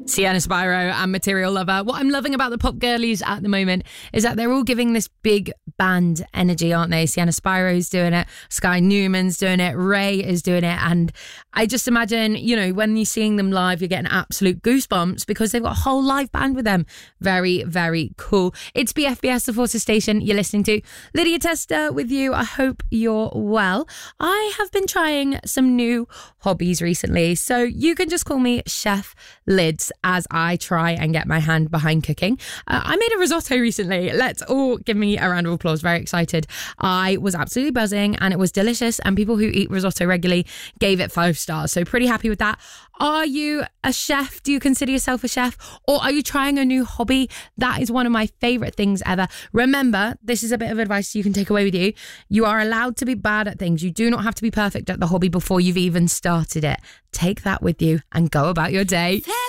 Sienna Spyro and Material Lover. What I'm loving about the pop girlies at the moment is that they're all giving this big band energy, aren't they? Sienna Spyro's doing it, Sky Newman's doing it, Ray is doing it, and I just imagine, you know, when you're seeing them live, you're getting absolute goosebumps because they've got a whole live band with them. Very, very cool. It's BFBS, the Forces Station you're listening to. Lydia Tester with you. I hope you're well. I have been trying some new hobbies recently, so you can just call me Chef Lids as I try and get my hand behind cooking. I made a risotto recently. Let's all give me a round of applause. Very excited. I was absolutely buzzing and it was delicious, and people who eat risotto regularly gave it 5 stars. So pretty happy with that. Are you a chef? Do you consider yourself a chef? Or are you trying a new hobby? That is one of my favourite things ever. Remember, this is a bit of advice you can take away with you. You are allowed to be bad at things. You do not have to be perfect at the hobby before you've even started it. Take that with you and go about your day.